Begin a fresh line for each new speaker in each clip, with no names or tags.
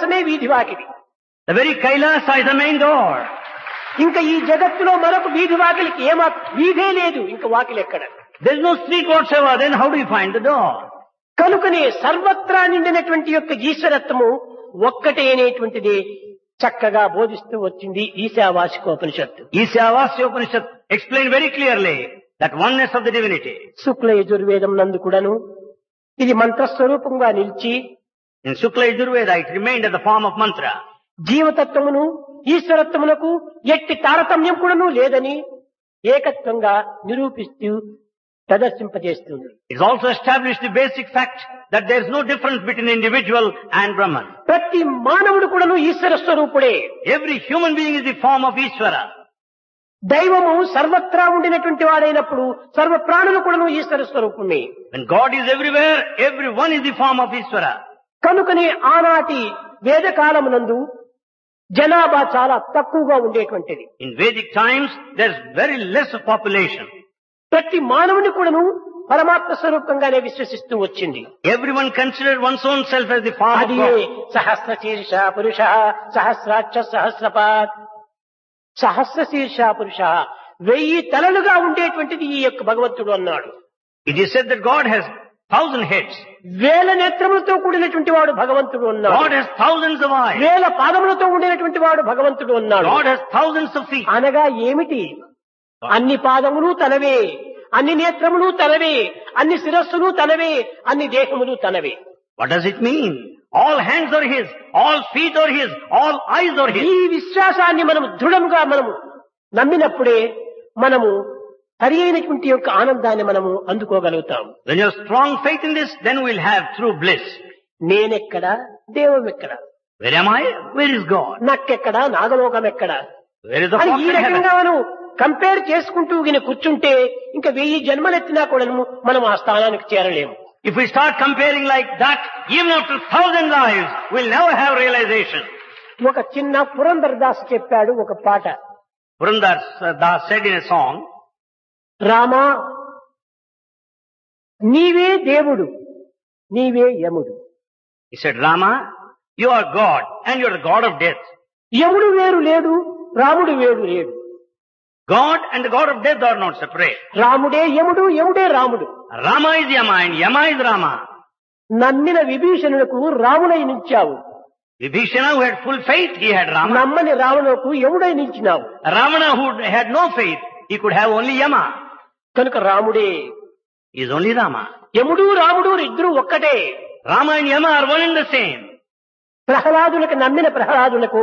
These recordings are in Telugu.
కైలాసమే వీధి వాకిలి.
The very Kailasa is the main door.
ఇంకా ఈ జగత్తులో మరొక వీధి వాకిలికి వీధే లేదు. ఇంకా వాకిలి ఎక్కడ?
There is no street whatsoever. Then how do you find the door?
కనుకనే సర్వత్రా నిండినటువంటి యొక్క ఈశ్వరత్వము ఒక్కటే అనేటువంటిది చక్కగా బోధిస్తూ వచ్చింది ఈశావాసికోపనిషత్తు.
Ishyavasya explained very clearly that oneness of the divinity.
శుక్ల యజుర్వేదం నందు కూడాను ఇది మంత్రస్వరూపంగా నిలిచి
In Shukla Yajurveda it remained as the form of mantra.
జీవతత్వమును ఈశ్వరత్వమునకు ఎట్టి తారతమ్యం కూడాను లేదని ఏకత్వంగా నిరూపిస్తూ ప్రదర్శింపజేస్తుంది.
It also established the basic fact that there is no difference between individual and Brahman.
ప్రతి మానవుడు కూడాను ఈశ్వర స్వరూపుడే.
Every human being is the form of Ishvara.
దైవము సర్వత్రా ఉండినటువంటి వాడైనప్పుడు సర్వ ప్రాణులు కూడాను ఈశ్వర స్వరూపుణ్ణి.
When God is everywhere, everyone is the form of Ishvara.
కనుకనే ఆనాటి వేద కాలమునందు జనాభా చాలా తక్కువగా ఉండేటువంటిది.
In Vedic times, there is very less of population.
ప్రతి మానవుని కూడాను పరమాత్మ స్వరూపంగానే విశ్వసిస్తూ వచ్చింది.
Everyone considered one's own self as the form of
అది
God.
సహస్రశీర్ష పురుష సహస్రాక్ష సహస్రపాత్ సహస్రశీర్ష పురుష 1000 తలలుగా ఉండేటువంటిది ఈ యొక్క భగవంతుడు అన్నాడు.
It is said that God has 1000 heads.
1000 నేత్రములతో కూడినటువంటి వాడు భగవంతుడు అన్నాడు.
God has thousands of eyes.
1000 పాదములతో ఉండినటువంటి వాడు భగవంతుడు అన్నాడు.
God has thousands of feet.
అనగా ఏమిటి? అన్ని పాదములు తనవే, అన్ని నేత్రములు తనవే, అన్ని శిరస్సులు తనవే, అన్ని దేహములు తనవే.
What does it mean? All hands are His, all feet are His, all eyes are His.
ఈ విశ్వాసాన్ని మనము దృఢంగా మనము నమ్మినప్పుడే మనము సరి అయినటువంటి యొక్క ఆనందాన్ని మనము అందుకోగలుగుతాం.
When you have strong faith in this, then we'll have true bliss.
నేనెక్కడ, దైవం ఎక్కడ?
Where am I? Where is God?
నక్కెక్కడ, నాగలోకం ఎక్కడ?
Where is the
అని
fox
ఈ
in heaven?
రకంగా మనం కంపేర్ చేసుకుంటూ గిన కూర్చుంటే ఇంకా 1000 జన్మలెత్తినా కూడా మనం ఆ స్థానానికి చేరలేము.
If we start comparing like that, even after 1000 lives, we'll never have realization.
ఒక చిన్న పురంధరదాస్ చెప్పాడు ఒక పాట.
Purandar Das said in a song,
Rama నీవే దేవుడు, నీవే యముడు.
he said, Rama, you are God and you are the God of death.
యముడు వేరు లేడు, రాముడు వేరు లేడు.
God and the God of death are not separate.
రాముడే యముడు, యముడే రాముడు.
Rama is Yama and Yama is Rama.
నమ్మిన విభీషణులకు రాముడై నిలిచావు,
Vibhishana, who had full faith, he had Rama.
నమ్మని రావణులకు యముడై నిలిచినావు.
Ravana, who had no faith, he could have only Yama.
కనుక రాముడే.
He is only Rama.
యముడు రాముడు ఇద్దరు ఒక్కటే.
Rama and Yama are one and the same.
ప్రహ్లాదులకు నమ్మిన ప్రహ్లాదులకు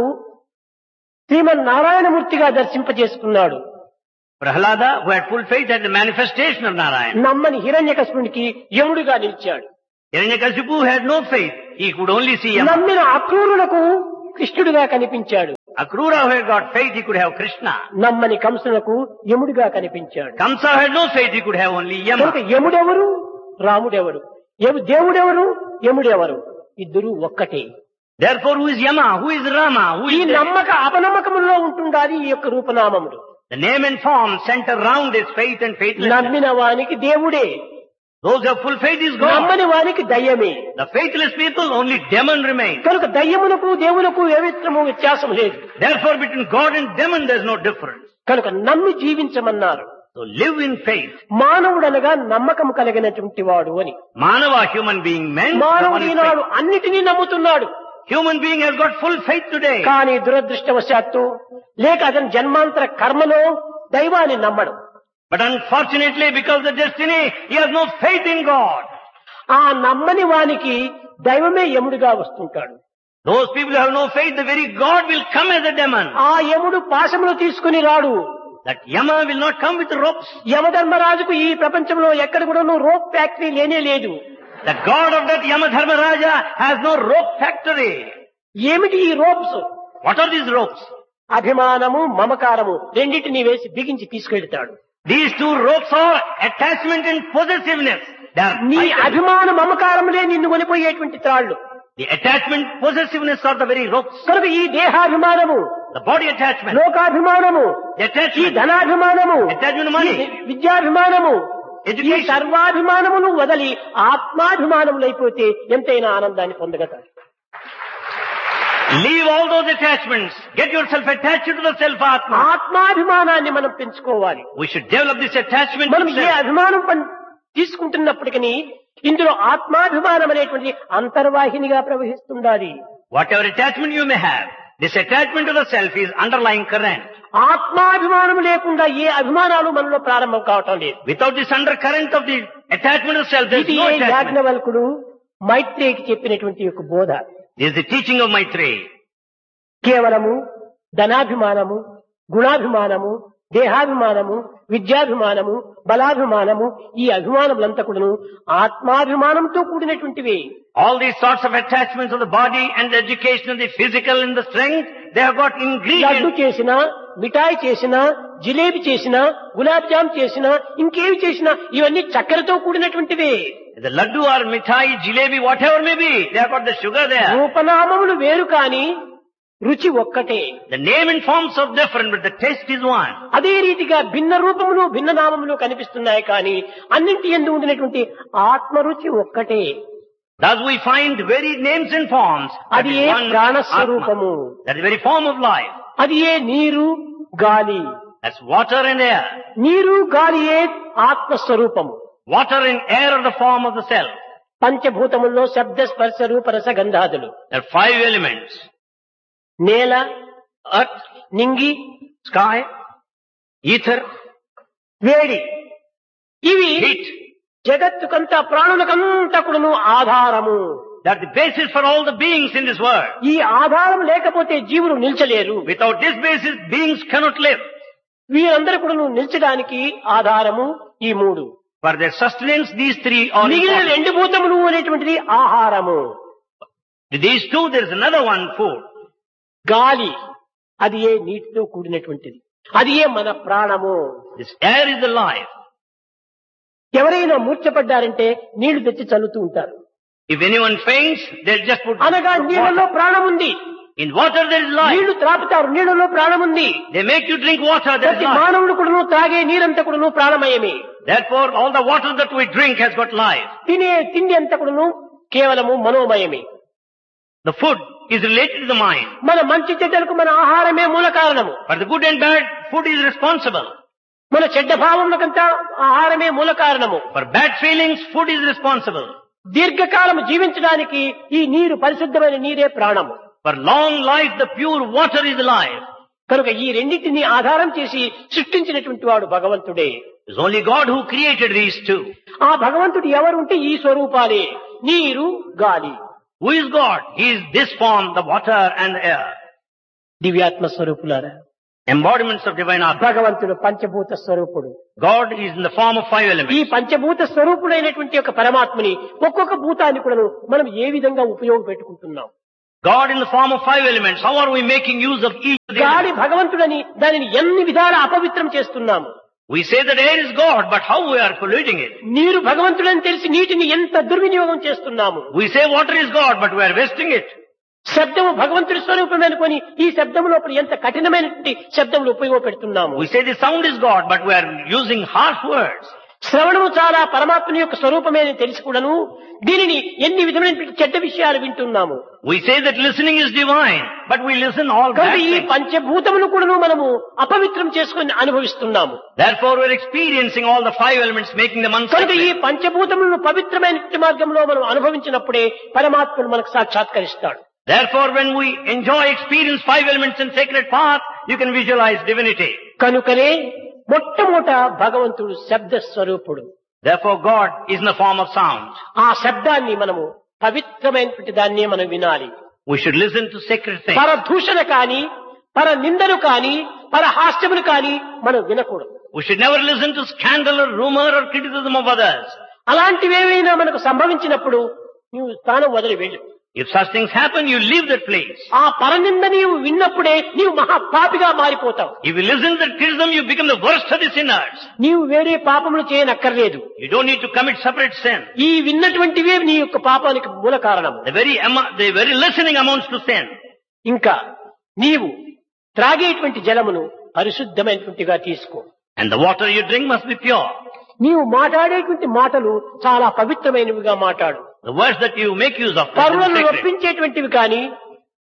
శ్రీమన్నారాయణమూర్తిగా దర్శింపజేసుకున్నాడు.
Prahlada, who had full faith, had the manifestation of Narayana.
నమ్మని హిరణ్యకశిపునికి యముడిగా నిలిచాడు.
Hiranyakashipu had no faith. He could only see Yama.
నమ్మిన అక్రూరులకు కృష్ణుడిగా కనిపించాడు.
Akrura, who had got faith, he could have Krishna.
నమ్మని కంసులకు యముడిగా కనిపించాడు.
Kamsa had no faith, he could have only
కనుక
Yama.
యముడెవరు, రాముడెవరు? దేవుడెవరు, యముడెవరు? ఇద్దరు ఒక్కటే.
Therefore, who is Yama? Who is Rama? Who
ఈ
is the,
నమ్మక అపనమ్మకములో ఉంటుండాలి ఈ యొక్క రూపనామములు.
the name and form center round is faith and faithlessness.
నమ్మిన వానికి దేవుడే,
Those who have full faith is God.
నమ్మని వానికి దయ్యమే.
The faithless people, only demon remains.
కనుక దయ్యమునకు దేవునకు ఏమిత్రము వ్యత్యాసం లేదు.
Therefore, between God and demon, there is no difference.
కనుక నమ్మి జీవించమన్నారు.
So live in faith.
మానవుడనగా నమ్మకం కలిగినటువంటి వాడు అని.
Manava, human being, meant the one
మానవుడు
in
ఈనాడు
faith.
అన్నిటినీ నమ్ముతున్నాడు.
Human being has got full faith today.
కానీ దురదృష్టవశాత్తు లేక అతని జన్మాంతర కర్మలో దైవాన్ని నమ్మడం.
But unfortunately, because of the destiny, he has no faith in God.
ఆ నమ్మని వానికి దైవమే యముడిగా వస్తుంటాడు.
Those people who have no faith, the very God will come as a demon.
ఆ యముడు పాశములు తీసుకుని రాడు.
That Yama will not come with ropes.
యమధర్మరాజుకు ఈ ప్రపంచంలో ఎక్కడ కూడా రోప్ ఫ్యాక్టరీ లేనే లేదు.
The God of that Yamadharmaraja has no rope factory.
ఏమిటి ఈ ropes?
What are these ropes?
అభిమానము, మమకారము రెండింటినీ వేసి బిగించి తీసుకెళ్తాడు.
These two ropes are attachment and possessiveness. They are
నీ
items.
అభిమాన మమకారములే నిన్ను కొనిపోయేటువంటి త్రాళ్ళు.
The attachment, possessiveness are the very ropes.
కనుక ఈ దేహాభిమానము,
The body attachment,
లోకాభిమానము,
the
ఈ
attachment,
ధనాభిమానము,
attachment to money,
ఈ విద్యాభిమానము, ఈ
education.
సర్వాభిమానమును వదలి ఆత్మాభిమానములైపోతే ఎంతైనా ఆనందాన్ని పొందగలరు.
Leave all those attachments. Get yourself attached to the self Atma.
ఆత్మాభిమానాన్ని మనం పెంచుకోవాలి.
We should develop this attachment
మనం
to
ఏ
self.
అభిమానం తీసుకుంటున్నప్పటికీ ఇందులో ఆత్మాభిమానం అనేటువంటి అంతర్వాహినిగా ప్రవహిస్తుండాలి.
Whatever attachment you may have, this attachment to the self is underlying current.
ఆత్మాభిమానం లేకుండా ఏ అభిమానాలు మనలో ప్రారంభం కావటం లేదు.
Without this undercurrent of the attachment to self, there is
ఇది
no attachment.
యాజ్ఞవల్కుడు మైత్రేయికి చెప్పినటువంటి యొక్క బోధ.
This is the teaching of Maitreya.
కేవలము ధనాభిమానము, గుణాభిమానము, దేహాభిమానము, విద్యాభిమానము, బలాభిమానము, ఈ అభిమానములంతా కూడాను ఆత్మాభిమానంతో కూడినటువంటివి.
All these sorts of attachments of the body and the education and the physical and the strength, they have got
laddu
ingredients.
చేసినా, మిఠాయి చేసినా, జిలేబీ చేసినా, గులాబ్ జామ్ చేసినా, ఇంకేవి చేసినా ఇవన్నీ చక్కెరతో కూడినటువంటివే.
The laddu or mithai, jalebi, whatever may be, they have got the sugar there.
రూపనామములు వేరు కాని రుచి ఒక్కటే.
The name and forms are different, but the taste is one.
అదే రీతిగా భిన్న రూపములు భిన్న నామములు కనిపిస్తున్నాయి కానీ అన్నింటి యందు ఉండినటువంటి ఆత్మరుచి ఒక్కటే.
Thus we find varied names and forms. That
అది
is
A
one
ప్రాణస్వరూపము.
Atma. That is the very form of life.
అది ఏ నీరు గాలి.
That's water and air.
నీరు గాలియే ఆత్మస్వరూపము.
Water and air are the form of the self.
పంచభూతముల్లో శబ్ద స్పర్శ రూప రస గంధాదులు.
There are 5 elements.
నేల,
Earth,
నింగి,
sky, ether,
వేడి. ఇవి
heat.
జగత్తుకంతా ప్రాణులకంతా కూడాను ఆధారము.
They are the basis for all the beings in this world.
ఈ ఆధారం లేకపోతే జీవులు నిల్చలేరు.
Without this basis, beings cannot live.
వీరందరూ కూడాను నిల్చడానికి ఆధారము ఈ మూడు.
For their sustenance, these 3 are
మిగిలిన
important.
2 భూతములు అనేటువంటిది ఆహారము.
These 2, there is another one, food.
గాలి అది ఏ నీటితో కూడినటువంటిది. అది ఏ మన ప్రాణము.
This air is the life.
ఎవరైనా మూర్ఛపడ్డారంటే నీళ్లు తెచ్చి చల్లుతూ ఉంటారు.
If anyone faints, they'll just put
అనగా నీళ్ళలో
water.
ప్రాణం ఉంది.
In water there is life.
నీళ్లు త్రాపుతారు, నీళ్ళలో ప్రాణం ఉంది.
They make you drink water, there is
ప్రతి
life.
మానవుడు కూడాను త్రాగే నీరంతా కూడాను ప్రాణమయమే.
Therefore, all the water that we drink has got life.
తినే తిండి అంతా కూడాను కేవలము మనోమయమే.
The food is related to the mind.
మన మంచి చెడ్డలకు మన ఆహారమే మూల కారణము.
For the good and bad, food is responsible.
మన చెడ్డ భావములకంతా ఆహారమే మూల కారణము.
For bad feelings, food is responsible.
దీర్ఘకాలము జీవించడానికి ఈ నీరు పరిశుద్ధమైన నీరే ప్రాణము.
For long life, the pure water is life.
కనుక ఈ రెండింటిని ఆధారం చేసి సృష్టించినటువంటి వాడు భగవంతుడే.
It's only God who created these 2.
ఆ భగవంతుడు ఎవరుంటే ఈ స్వరూపాలే నీరు గాలి.
Who is God? He is this form, the water and the air.
దివ్యాత్మ స్వరూపులారా,
Embodiments of divine Atma.
భగవంతుడు పంచభూత స్వరూపుడు.
God is in the form of 5
ఈ
elements.
పంచభూత స్వరూపుడైనటువంటి ఒక పరమాత్మని ఒక్కొక్క భూతాన్ని కూడా మనం ఏ విధంగా ఉపయోగపెట్టుకుంటున్నాం.
God in the form of 5 elements. How are we making use of each of the
గాలి
elements?
భగవంతుడని దానిని ఎన్ని విధాల అపవిత్రం చేస్తున్నాము.
We say that air is God, but how we are polluting it?
నీరు భగవంతుడని తెలిసి నీటిని ఎంత దుర్వినియోగం చేస్తున్నాము.
We say water is God, but we are wasting it.
శబ్దము భగవంతుడి స్వరూపం అనుకొని ఈ శబ్దము లోపల ఎంత కఠినమైనటువంటి శబ్దములు ఉపయోగపెడుతున్నాము.
We say the sound is God, but we are using harsh words.
శ్రవణము చాలా పరమాత్మని యొక్క స్వరూపమే అని తెలిసి కూడాను దీనిని ఎన్ని విధమైనటువంటి చెడ్డ విషయాలు వింటున్నాము.
We say that listening is divine, but we listen all bad
కాబట్టి ఈ
things.
పంచభూతములు కూడాను మనము అపవిత్రం చేసుకుని అనుభవిస్తున్నాము.
Therefore we are experiencing all the 5 elements, making them
కనుక ఈ
unsacred.
పంచభూతములను పవిత్రమైన మార్గంలో మనం అనుభవించినప్పుడే పరమాత్మను మనకు సాక్షాత్కరిస్తాడు.
Therefore when we enjoy, experience 5 elements in sacred path, you can visualize divinity.
కనుకనే మొట్టమొదట భగవంతుడు శబ్ద స్వరూపుడు.
Therefore God is in the form of sound.
ఆ శబ్దాన్ని మనము పవిత్రమైనటువంటి దాన్నే మనం వినాలి.
We should listen to sacred things.
పర దూషణ కాని, పర నిందలు కాని, పర హాస్యములు కాని మనం వినకూడదు.
We should never listen to scandal or rumor or criticism of others.
అలాంటివేవైనా మనకు సంభవించినప్పుడు నీవు స్థానం వదిలి వెళ్ళు.
If such things happen, you leave that place.
ఆ పరనింద నీవు విన్నప్పుడే నీవు మహాపాపిగా మారిపోతావు.
If you listen to that criticism, you become the worst of the sinners.
నీవు వేరే పాపములు చేయనక్కర్లేదు.
You don't need to commit separate sin.
ఈ విన్నటువంటివే నీ యొక్క పాపానికి మూల కారణం.
The very listening amounts to sin.
ఇంకా నీవు త్రాగేటువంటి జలమును పరిశుద్ధమైనటువంటిగా తీసుకో.
And the water you drink must be pure.
నీవు మాట్లాడేటువంటి మాటలు చాలా పవిత్రమైనవిగా మాట్లాడు.
The words that you make use of must be
పరులను
sacred.
ఒప్పించేటువంటివి కాని,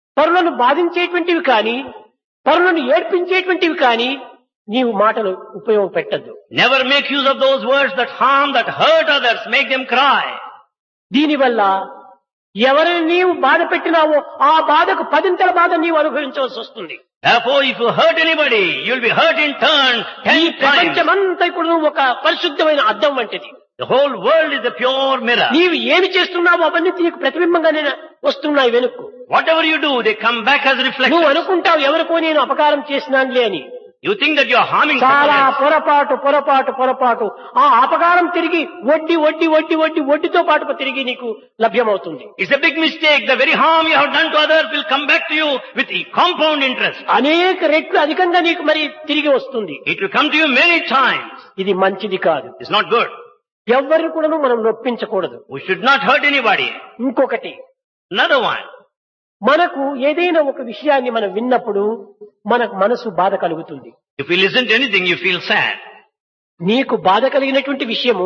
పరులను బాధించేటువంటివి కానీ పరులను ఏడ్పించేటువంటివి కానీ నీవు మాటలు ఉపయోగపెట్టద్దు.
Never make use of those words that harm, that hurt others, make them cry.
దీనివల్ల ఎవరిని నీవు బాధ పెట్టినావో ఆ బాధకు పదింతల బాధ నీవు అనుభవించవలసి వస్తుంది.
Therefore, if you hurt anybody, you'll be hurt in turn
ఈ
10 times.
ప్రపంచమంతా కూడా ఒక పరిశుద్ధమైన అద్దం వంటిది.
The whole world is a pure mirror.
నీవు ఏమి చేస్తున్నావో అవన్నీ నీకు ప్రతిబింబంగానే వస్తున్నాయి వెనుక్కు.
Whatever you do, they come back as
నువ్వు
reflections.
అనుకుంటావు ఎవరికో నేను అపకారం చేసినానులే అని.
You think that you are harming
చాలా
someone else.
పొరపాటు ఆ అపకారం తిరిగి వడ్డీతో పాటు తిరిగి నీకు లభ్యమవుతుంది.
It's a big mistake. The very harm you have done to others will come back to you with compound interest.
అనేక రెట్లు అధికంగా నీకు మరి తిరిగి వస్తుంది.
It will come to you many times.
ఇది మంచిది కాదు.
It's not good.
ఎవరిని కూడా మనం నొప్పించకూడదు.
We should not hurt anybody.
ఇంకొకటి,
Another one.
మనకు ఏదైనా ఒక విషయాన్ని మనం విన్నప్పుడు మనకు మనసు బాధ కలుగుతుంది.
If you listen to anything, you feel sad.
నీకు బాధ కలిగినటువంటి విషయము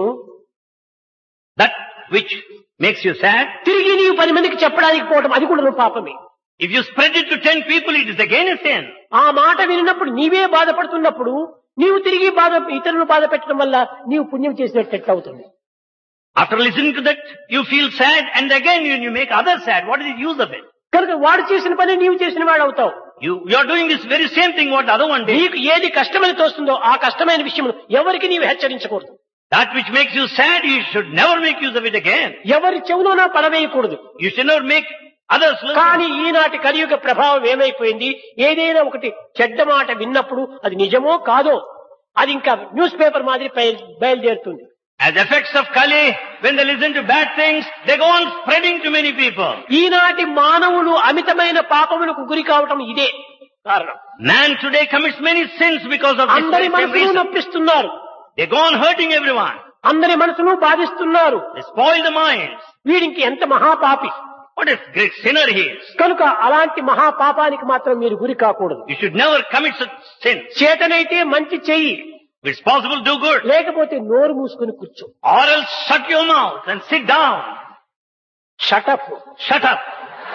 That which makes you sad,
తిరిగి నీవు 10 మందికి చెప్పడానికి పోవడం అది కూడా పాపమే.
if you spread it to 10 people, it is again a sin.
ఆ మాట విన్నప్పుడు నీవే బాధపడుతున్నప్పుడు నీవు తిరిగి ఇతరులను బాధ పెట్టడం వల్ల నీవు పుణ్యం చేసినట్టు అవుతుంది.
After listening to that, you feel sad, and again you make others sad. What is the use of it?
కనుక వాడు చేసిన పని నీవు చేసిన వాడు అవుతావు.
You are doing this very same thing what the other one did.
నీకు ఏది కష్టమని తోస్తుందో ఆ కష్టమైన విషయం ఎవరికి నీవు హెచ్చరించకూడదు.
That which makes you sad, you should never make use of it again.
ఎవరి చెవులోనా పడవేయకూడదు.
You should never make others listen.
కానీ ఈనాటి కలియుగ ప్రభావం ఏమైపోయింది, ఏదైనా ఒకటి చెడ్డ మాట విన్నప్పుడు అది నిజమో కాదో అది ఇంకా న్యూస్ పేపర్ మాదిరి బయలుదేరుతుంది.
As effects of Kali, when they listen to bad things, they go on spreading to many people.
ఈనాటి మానవులు అమితమైన పాపములకు గురి కావటం ఇదే కారణం.
Man today commits many sins because of this
అందరి
very same
మనసును
reason.
నొప్పిస్తున్నారు.
They go on hurting everyone.
అందరి మనసును బాధిస్తున్నారు.
They spoil the minds.
వీడికి ఎంత మహాపాపి.
What a great sinner he is.
కనుక అలాంటి మహాపాపానికి మాత్రం మీరు గురి కాకూడదు.
You should never commit such sin.
చేతనైతే మంచి చెయ్యి,
If it's possible, do good.
లేకపోతే నోరు మూసుకుని కూర్చో.
Or else shut your mouth and sit down.
Shut up.
Shut up.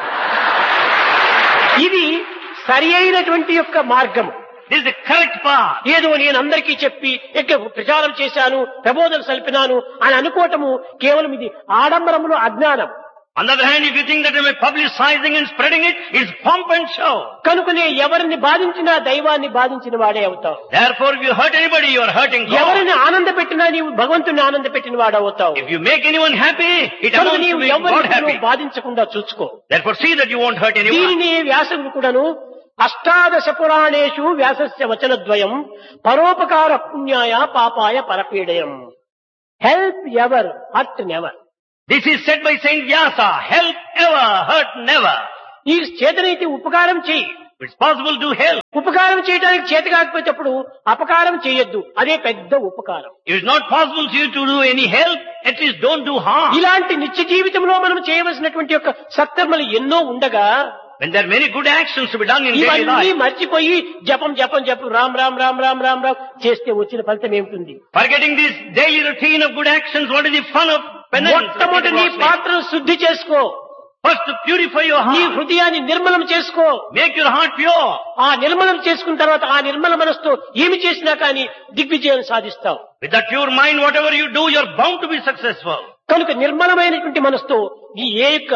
ఇది సరి అయినటువంటి యొక్క మార్గం.
This is the correct path.
ఏదో నేను అందరికీ చెప్పి ప్రచారం చేశాను, ప్రబోధన సల్పినాను అని అనుకోవటము కేవలం ఇది ఆడంబరములు, అజ్ఞానం.
On the other hand, if you think that you are publicizing and spreading it, it's pomp and show.
కనుకనే ఎవరిని బాధించినా దైవాన్ని బాధించిన వాడే అవుతావు.
Therefore, if you hurt anybody, you are hurting God.
ఎవరిని ఆనంద పెట్టినా నీవు భగవంతుని ఆనంద పెట్టిన వాడు అవుతావు.
If you make anyone happy, it
కనుక
amounts to
నీవు
making God
ఎవరిని
happy.
బాధించకుండా చూసుకో.
Therefore, see that you won't hurt anyone.
దీనిని వ్యాసుడు కూడాను అష్టాదశ పురాణేషు వ్యాసస్య వచనద్వయం పరోపకార పుణ్యాయ పాపాయ పరపీడయం. Help ever, hurt never.
This is said by Saint Vyasa. Help ever, hurt never.
ఈ చేతనైతే ఉపకారం చేయి.
If it's possible, do help.
ఉపకారం చేయడానికి చేత కాకపోయేటప్పుడు అపకారం చేయొద్దు, అదే పెద్ద ఉపకారం.
If it's not possible for you to do any help, at least don't do harm.
ఇలాంటి నిత్య జీవితంలో మనం చేయవలసినటువంటి యొక్క సత్కర్మలు ఎన్నో ఉండగా
When there are many good actions to be done in daily
ఇవన్నీ
life,
మర్చిపోయి జపం రామ్ రామ్ రామ్ రామ్ రామ్ రామ్ చేస్తే వచ్చిన ఫలితం ఏమిటి?
forgetting this daily routine of good actions, what is the fun of penance?
మొట్టమొదటి నీ పాత్రను శుద్ధి చేసుకో.
First, to purify your
నీ
heart.
హృదయాన్ని నిర్మలం చేసుకో.
Make your heart pure.
ఆ నిర్మలం చేసుకున్న తర్వాత ఆ నిర్మల మనసుతో ఏమి చేసినా కానీ దిగ్విజయం సాధిస్తావు.
With that pure mind, whatever you do, you're bound to be successful.
కనుక నిర్మలమైనటువంటి మనసుతో ఈ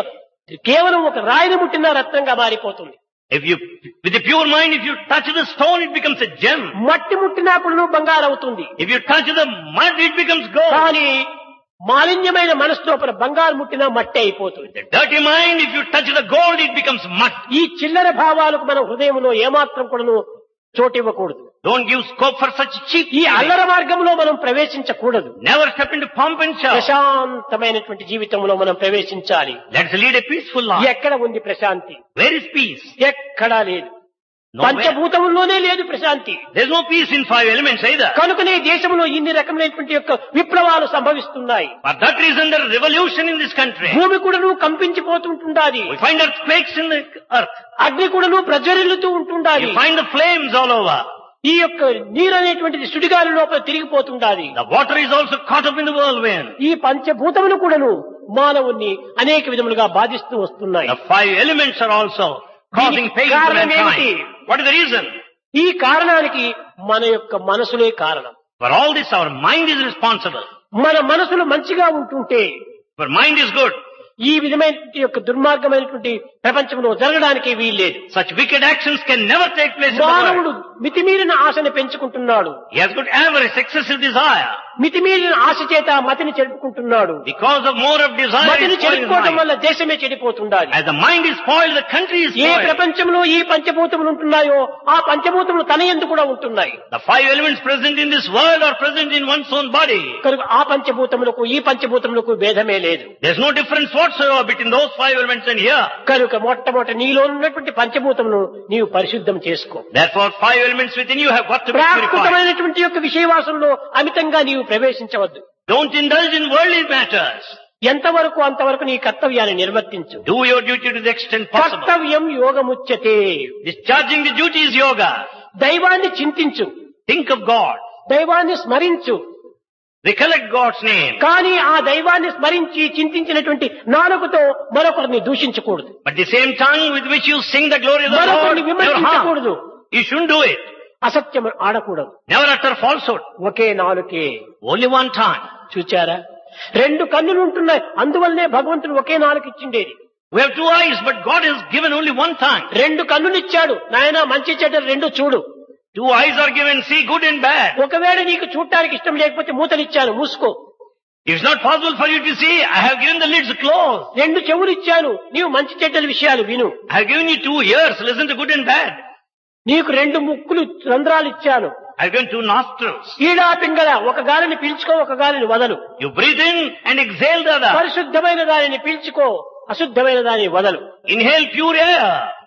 కేవలం ఒక రాయిని ముట్టిన రత్నంగా మారిపోతుంది.
With a pure mind, if you touch the stone, it becomes a gem.
మట్టి ముట్టినా కూడా బంగారం అవుతుంది.
If you touch the mud, it becomes gold.
కానీ మాలిన్యమైన మనసు లోపల బంగారు ముట్టినా మట్టి అయిపోతుంది.
The dirty mind, if you touch the gold, it becomes mud.
ఈ చిల్లర భావాలకు మన హృదయంలో ఏమాత్రం కూడాను చోటివ్వకూడదు.
Don't give scope for such cheap.
ఈ అల్లర మార్గంలో మనం ప్రవేశించకూడదు.
Never step into pomp and show.
ప్రశాంతమైనటువంటి జీవితంలో మనం ప్రవేశించాలి.
Let's lead a peaceful life.
ఎక్కడ ఉంది ప్రశాంతి?
Where is peace?
ఎక్కడా లేదు.
Nowhere.
పంచభూతముల్లోనే లేదు Prashanti.
There's no peace in 5 elements either.
కనుకనే దేశంలో ఇన్ని రకమైనటువంటి యొక్క విప్లవాలు సంభవిస్తున్నాయి.
For that reason, there is revolution in this country.
భూమి కూడాను కంపించిపోతుంటుండాలి.
We find earthquakes in the earth.
అగ్ని కూడాను ప్రజ్వరిల్లుతూ ఉంటుండాలి.
You find the flames all over.
ఈ యొక్క నీరు అనేటువంటిది సుడిగాలి లోపల తిరిగిపోతుండాలి.
The water is also caught up in the whirlwind.
ఈ పంచభూతములు కూడాను మానవుణ్ణి అనేక విధములుగా బాధిస్తూ వస్తున్నాయి.
The 5 elements are also causing pain to
కారణం ఏమిటి?
mankind. What is the reason?
ఈ కారణానికి మన యొక్క మనసులే కారణం.
For all this, our mind is responsible.
మన మనసులు మంచిగా ఉంటుంటే
For mind is good.
ఈ విధమైన యొక్క దుర్మార్గమైనటువంటి ప్రపంచంలో జరగడానికి వీల్లేదు.
Such wicked actions can never take place in the
మానవుడు
world.
మితిమీరిన ఆశను పెంచుకుంటున్నాడు.
He has got avarice, excessive desire.
మితిమీరిన ఆశ చేత మతిని చెడుపుకుంటున్నాడు.
Because of more of desire,
మతిని
is spoiling his
చెడుపుకోవడం
mind.
వల్ల దేశమే చెడిపోతుండాలి.
As the mind is spoiled, the country is
A
spoiled.
ప్రపంచంలో ఈ పంచభూతములు ఉంటున్నాయో ఆ పంచభూతములు తన యందు కూడా ఉంటున్నాయి.
The 5 elements present in this world are present in one's own body.
కనుక ఆ పంచభూతములకు ఈ పంచభూతములకు భేదమే లేదు.
There's no difference whatsoever between those 5 elements and here.
కనుక మొట్టమొదటి నీలో ఉన్నటువంటి పంచభూతమును నీవు పరిశుద్ధం చేసుకో.
Therefore, 5 elements within you have got to be purified.
ప్రాకృతమైనటువంటి యొక్క విషయవాసంలో అమితంగా నీవు ప్రవేశించవద్దు.
Don't indulge in worldly matters.
ఎంతవరకు అంతవరకు నీ కర్తవ్యాన్ని నిర్వర్తించు.
Do your duty to the extent possible.
కర్తవ్యం యోగముచ్యతే.
Discharging the duty is yoga.
దైవాన్ని చింతించు,
Think of God.
దైవాన్ని స్మరించు.
Recollect God's name.
కానీ ఆ దైవాన్ని స్మరించి చింతించినటువంటి నాలుకతో మరొకరిని దూషించకూడదు.
But the same tongue with which you sing the glory of the Lord,
మరొకరిని
your harm.
విమర్శించకూడదు.
You shouldn't do it.
అసత్యం ఆడకూడదు.
Never utter falsehood.
ఒకే నాలుకే.
Only one tongue.
చూచారా, 2 కన్నులు ఉంటున్నాయి. అందువల్లనే భగవంతుడు ఒకే నాలుక ఇచ్చిండేది.
We have 2 eyes, but God has given only one tongue.
2 కన్నులు ఇచ్చాడు. నాయనా మంచి చెడ్డలు 2 చూడు.
2 eyes are given, see good and bad.
ఒకవేళ నీకు చూడటానికి ఇష్టం లేకపోతే మూతలిచ్చాను, మూసుకో.
It's not possible for you to see. I have given the lids closed.
2 చెవులు ఇచ్చాను, నీవు మంచి చెడ్డల విషయాలు విను.
I have given you 2 ears, listen to good and bad.
నీకు 2 ముక్కులు, రంధ్రాలు ఇచ్చాను.
I have given 2 nostrils.
ఈడా పింగళ, ఒక గాలిని పీల్చుకో, ఒక గాలిని వదలు.
You breathe in and exhale the other.
పరిశుద్ధమైన దానిని పీల్చుకో, అశుద్ధమైన దానిని వదలు.
Inhale pure air.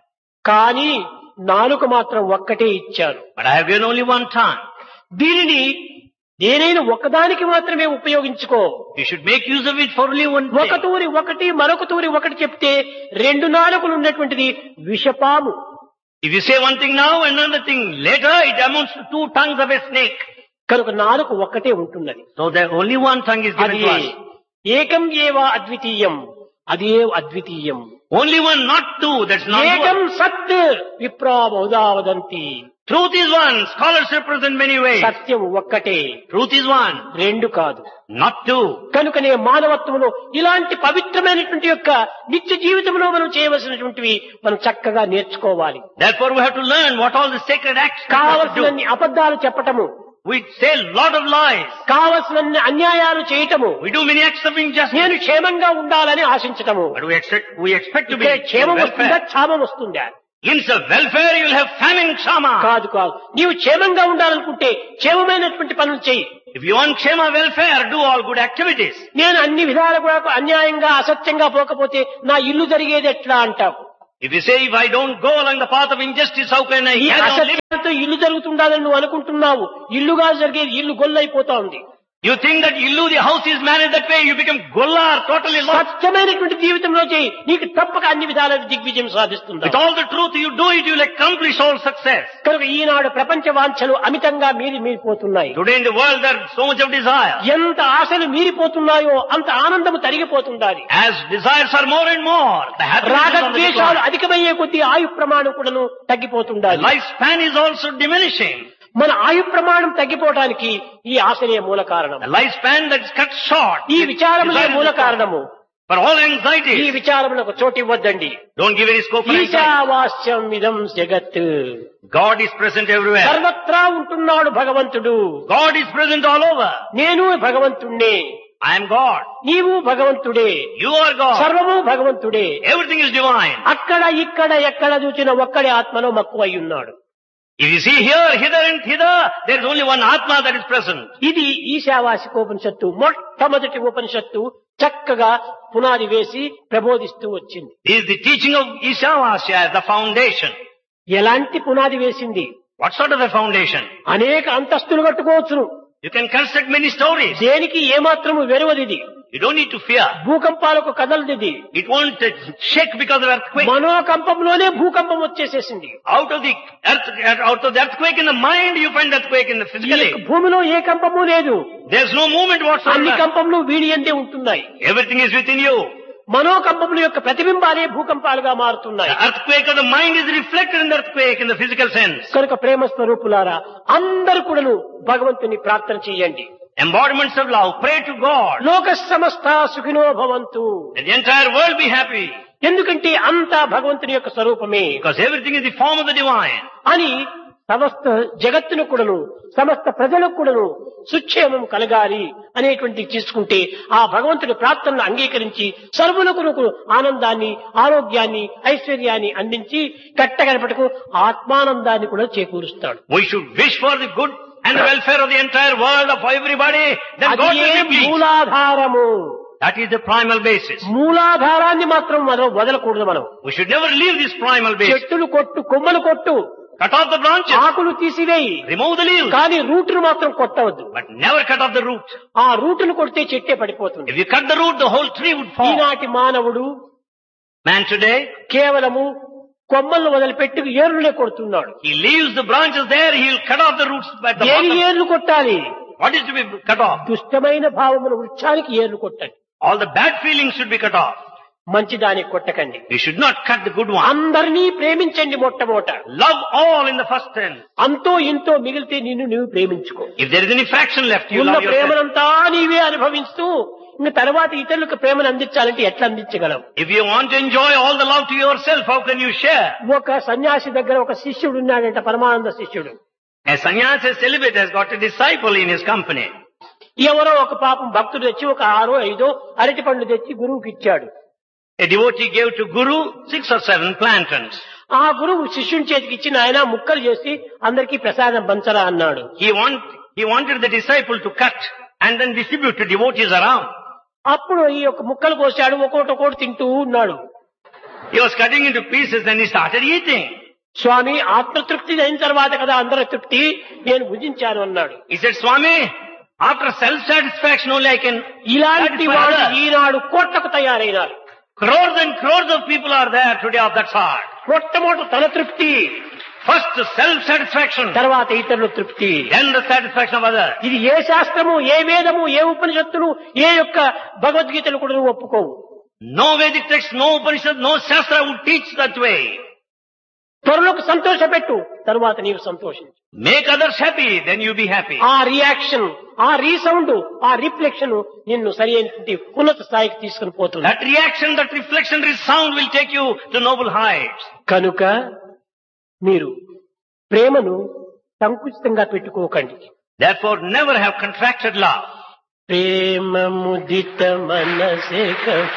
కానీ నాలుక మాత్రం ఒక్కటే ఇచ్చాను.
But I have given only one tongue.
దీనిని దేనైనా ఒకదానికి మాత్రమే ఉపయోగించుకో.
You should make use of it for only one
ఒక
thing.
తూరి ఒకటి, మరొక తూరి ఒకటి చెప్తే 2 నాలుకలు ఉన్నటువంటిది విషపాము.
If you say one thing now and another thing later, it amounts to 2 tongues of a snake.
కనుక నాలుక ఒక్కటే ఉంటున్నది.
So there only one tongue is given
అది
to us.
ఏకం ఏవ అద్వితీయం, అదే అద్వితీయం.
Only one, not 2. That's not
ఏకం
one.
సత్ విప్రా బహుధా వదంతి.
Truth is one. Scholars represent many ways.
సత్యం ఒక్కటే,
Truth is one,
2 కాదు.
not 2.
కనుకనే మానవత్వంలో ఇలాంటి పవిత్రమైనటువంటి యొక్క నిత్య జీవితంలో మనం చేయవలసినటువంటివి మనం చక్కగా నేర్చుకోవాలి.
Therefore we have to learn what all the sacred acts we have to do.
కావలసినన్ని అబద్ధాలు చెప్పటము,
We say a lot of lies.
కావలసినన్ని అన్యాయాలు చేయటము,
We do many acts of injustice.
నేను క్షేమంగా ఉండాలని ఆశించటము.
But we expect to be
ఇక్కడ
in
క్షేమం వస్తుందా,
welfare.
క్షామం వస్తుందా?
Instead of welfare, you will have famine, kshama.
కాదు కాదు, నీవు క్షేమంగా ఉండాలనుకుంటే క్షేమమైనటువంటి పనులు చెయ్యి.
If you want kshema welfare, do all good activities.
నేను అన్ని విధాలు కూడా అన్యాయంగా అసత్యంగా పోకపోతే నా ఇల్లు జరిగేది ఎట్లా అంటావు.
If you say, if I don't go along the path of injustice, how can I
ఈ
carry on living?
అసత్యంతో ఇల్లు జరుగుతుండాలని నువ్వు అనుకుంటున్నావు. ఇల్లుగా జరిగేది ఇల్లు గొల్లైపోతా ఉంది.
You think that illu, the house is managed that way, you become golla or totally lost.
సత్యమైనటువంటి జీవితంలో చేయి, నీకు తప్పక అన్ని విధాల దిగ్విజయం సాధిస్తుంది.
With all the truth you do it, you will accomplish all success.
కనుక ఈనాడు ప్రపంచ వాంఛలు అమితంగా మీరిపోతున్నాయి.
Today in the world there is so much of desire.
ఎంత ఆశలు మీరిపోతున్నాయో అంత ఆనందము తరిగిపోతుండాలి.
As desires are more and more, the happiness is on the
రాగద్వేషాలు
decline.
అధికమయ్యే కొద్దీ ఆయు ప్రమాణం కూడాను తగ్గిపోతుండాలి.
Lifespan is also diminishing.
మన ఆయు ప్రమాణం తగ్గిపోవడానికి ఈ ఆశలే మూల కారణం.
The lifespan that is cut short.
ఈ విచారములే
Desire is
మూల
the cause.
కారణము.
For all
ఈ
anxieties,
విచారములకు చోటు ఇవ్వద్దండి.
don't give any scope for anxiety.
ఈశావాస్యం ఇదం జగత్.
God is present everywhere.
సర్వత్రా ఉంటున్నాడు భగవంతుడు.
God is present all over.
నేను భగవంతుణ్ణే,
I am God.
నీవు భగవంతుడే,
You are God.
సర్వము భగవంతుడే.
Everything is divine.
అక్కడ ఇక్కడ ఎక్కడ చూచిన ఒక్కడే ఆత్మలో మక్కువై ఉన్నాడు.
If you see here, hither and thither, there is only one Atma that is present.
ఇది ఈశావాసికోపనిషత్తు మొట్టమొదటి ఉపనిషత్తు చక్కగా పునాది వేసి ప్రబోధిస్తూ వచ్చింది.
This is the teaching of Ishavasya as the foundation.
ఎలాంటి పునాది వేసింది?
What sort of a foundation?
అనేక అంతస్తులు కట్టుకోవచ్చును.
You can construct many stories.
దేనికి ఏమాత్రము వెరవదిది.
You don't need to fear.
భూకంపాలకు కదలదిది.
It won't shake because of earthquake.
మనోకంపంలోనే భూకంపం వచ్చేసేసింది.
Out of the earthquake in the mind, you find earthquake in the
ఈ
physically.
యొక్క భూమిలో ఏ కంపము లేదు.
There's no movement
అన్ని
whatsoever.
కంపములు వీడి అందే ఉంటున్నాయి.
Everything is within you.
మనోకంపముల యొక్క ప్రతిబింబాలే భూకంపాలుగా మారుతున్నాయి.
The earthquake of the mind is reflected in the earthquake in the physical sense.
కనుక ప్రేమ స్వరూపులారా అందరూ కూడాను భగవంతుని ప్రార్థన చేయండి.
Embodiments of love, pray to God.
లోక సమస్త సుఖినో భవంతు.
Let the entire world be happy.
ఎందుకంటే అంతా భగవంతుని యొక్క స్వరూపమే
Because everything is the form of the divine.
అని సమస్త జగత్తును కూడాను సమస్త ప్రజలకు కూడాను సుక్షేమం కలగాలి అనేటువంటి తీసుకుంటే ఆ భగవంతుడి ప్రార్థనను అంగీకరించి సర్వులకు ఆనందాన్ని ఆరోగ్యాన్ని ఐశ్వర్యాన్ని అందించి కట్టగడపటకు ఆత్మానందాన్ని కూడా చేకూరుస్తాడు.
We should wish for the good and the welfare of the entire world, of everybody. Then God
అదే
will be pleased.
మూలాధారము.
That is the primal basis.
మూలాధారాన్ని మాత్రం మనం వదలకూడదు. మనం
We should never leave this primal basis.
చెట్టులు కొట్టు కొమ్మలు కొట్టు
Cut off the branches.
ఆకులు తీసివేయి
Remove the leaves.
కానీ రూటును మాత్రం కొట్టవద్దు.
But never cut off the root.
ఆ రూటును కొడితే చెట్టే పడిపోతుంది.
If you cut the root, the whole tree would fall.
ఈనాటి మానవుడు
Man today,
కేవలము కొమ్మలను వదిలిపెట్టి ఏరులే కొడుతున్నాడు.
he leaves the branches there, he will cut off the roots at the
eri
bottom.
ఏర్లు కొట్టాలి.
What is to be cut off?
దుష్టమైన భావముల వృక్షానికి ఏర్లు కొట్టండి.
All the bad feelings should be cut off.
మంచి దానికి కొట్టకండి.
You should not cut the good one.
అందరినీ ప్రేమించండి. మొట్టమొదట
Love all in the first sense.
అంతో ఇంతో మిగిలితే నిన్ను నీవు ప్రేమించుకో.
If there is any fraction left, you
ఉన్న
love yourself.
ప్రేమనంతా నీవే అనుభవిస్తూ ఇంక తర్వాత ఇతరులకు ప్రేమను అందించాలంటే ఎట్లా అందించగలవు?
If you want to enjoy all the love to yourself, how can you share?
ఒక సన్యాసి దగ్గర ఒక శిష్యుడు ఉన్నాడంట, పరమానంద శిష్యుడు.
A sannyasi celibate has got a disciple in his company.
ఎవరో ఒక పాపం భక్తుడు తెచ్చి ఒక 6 5 అరటి పండు తెచ్చి గురువుకి ఇచ్చాడు.
A devotee gave to Guru 6 or 7 plantains.
ఆ గురువు శిష్యుని చేతికి ఇచ్చి ఆయన ముక్కలు చేసి అందరికీ ప్రసాదం పంచరా అన్నాడు.
He wanted the disciple to cut and then distribute to devotees around.
అప్పుడు ఈ యొక్క ముక్కలు కోసాడు, ఒక్కొక్కటి తింటూ ఉన్నాడు.
He was cutting into pieces and he started eating.
స్వామి ఆత్మతృప్తి అయిన తర్వాత కదా అందరి తృప్తి, నేను భుజించాను అన్నాడు.
He said, Swami, after self-satisfaction only I can.
ఇలాంటి వాడు ఈనాడు కోట్లకు తయారైనారు.
Crores and crores of people are there today of that sort.
మొట్టమొదటి తన తృప్తి,
First self-satisfaction,
తర్వాత ఇతరుల తృప్తి.
then the satisfaction of others.
ఇది ఏ శాస్త్రము, ఏ వేదము, ఏ ఉపనిషత్తులు, ఏ యొక్క భగవద్గీతలు కూడా నువ్వు ఒప్పుకోవు.
No Vedic text, no Upanishad, no Shastra would teach that way.
త్వరలోకి సంతోషపెట్టు, తరువాత నీవు సంతోషించు.
Make others happy, then you be happy.
ఆ రియాక్షన్, ఆ రీసౌండ్, ఆ రిఫ్లెక్షన్ నిన్ను సరి అయినటువంటి ఉన్నత స్థాయికి తీసుకుని పోతుంది.
That reaction, that reflection, resound will take you to noble heights.
కనుక మీరు ప్రేమను సంకుచితంగా పెట్టుకోకండి.
Therefore, never have contracted love.
ప్రేమ ముదిత మనసే